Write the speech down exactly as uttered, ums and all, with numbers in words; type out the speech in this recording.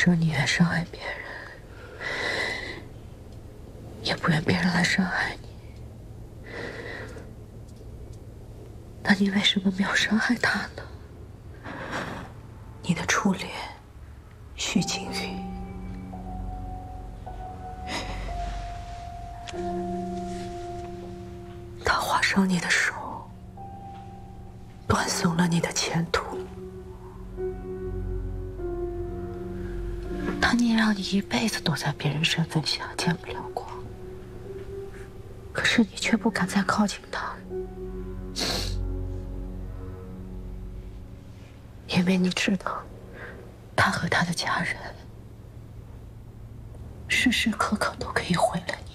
说你愿伤害别人，也不愿别人来伤害你。那你为什么没有伤害他呢？你的初恋徐景瑜，他划伤你的手，断送了你的前途。他宁让你一辈子躲在别人身份下，见不了光。可是你却不敢再靠近他，因为你知道，他和他的家人时时刻刻都可以回来。